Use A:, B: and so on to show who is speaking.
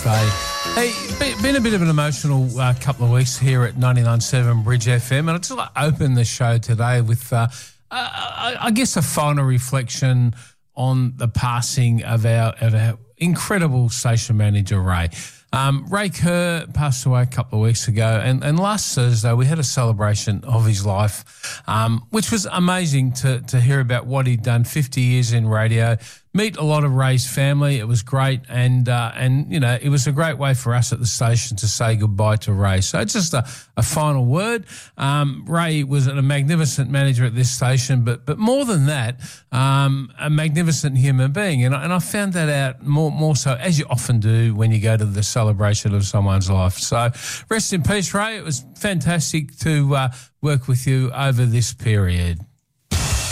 A: Day. Hey, been a bit of an emotional couple of weeks here at 99.7 Bridge FM, and I'd just like to open the show today with, I guess, a final reflection on the passing of our incredible station manager, Ray. Ray Kerr passed away a couple of weeks ago, and last Thursday we had a celebration of his life, which was amazing to hear about what he'd done, 50 years in radio, meet a lot of Ray's family. It was great, and you know, it was a great way for us at the station to say goodbye to Ray. So just a final word. Ray was a magnificent manager at this station, but more than that, a magnificent human being, and I found that out more so, as you often do when you go to the celebration of someone's life. So rest in peace, Ray. It was fantastic to work with you over this period.